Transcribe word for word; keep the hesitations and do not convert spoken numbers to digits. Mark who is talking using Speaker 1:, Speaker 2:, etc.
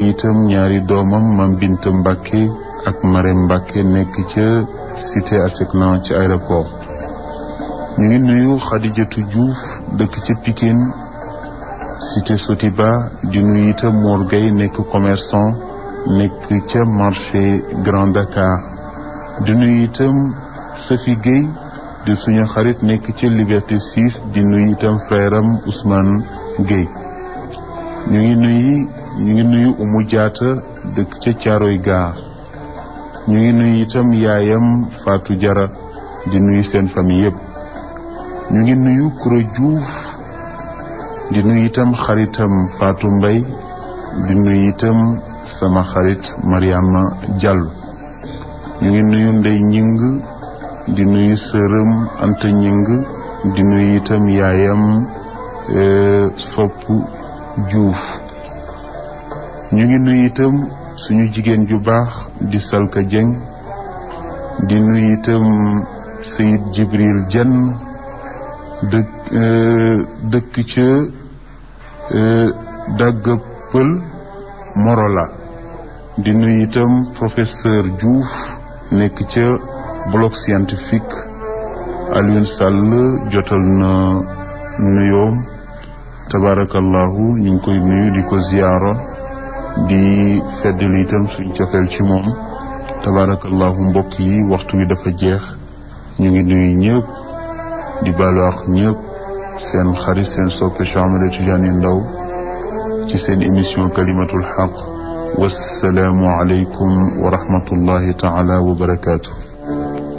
Speaker 1: itam ñaari doomam Mam Binta Mbacke ak Marème Mbacke nekk ca cité Asecna ci aéroport. ñu ngi nuyu Khadijatou Diouf dëkk ca Pikine cité Sotiba di nuyu itam Mor Gueye nekk commerçant nekk ca marché Grand Dakar. di nuyu itam Sophie Gueye di suñu xarit nekk ca Liberté six di nuyu itam frère am Ousmane Gueye. ñu ngi nuyu ñu ngi nuyu Oumou Diatta dëkk ca Thiaroye Gare. ñu ngi nuyu itam yaayam Fatou Diarra di nuyu seen famille yëpp. ñu ngi nuyu Koura Diouf di nuyu itam xaritam Fatou Mbaye di nuyu itam sama xarit Mariama Diallo. ñu ngi nuyu Ndey Ñing di nuyu sërëm Anta Ñing di nuyu itam yaayam Sopp Diouf. ñu ngi nuyu itam suñu jigéen ju baax di Salka Dieng di nuyu itam Seyid Jibril Dieng dëkk dëkk ca Dagga Pël Morola. di nuyu itam professeur Diouf nekk ca bloc scientifique. Alioune Sall jotal na nuyoom tabarakallahu ñu ngi koy nuyu di ko ziyaara di feddali itam suñ cofeel ci moom tabarakallahu. mbokk yi waxtu wi dafa jeex. ñu ngi nuyu ñëpp di baalu ak ñëpp seen xarit seen soppe Cheikh Ahmed Tidiane Ndao ci seen émission kalimatul haq. wassalaamu aleykum wa rahmatullahi taala wa barakaatu.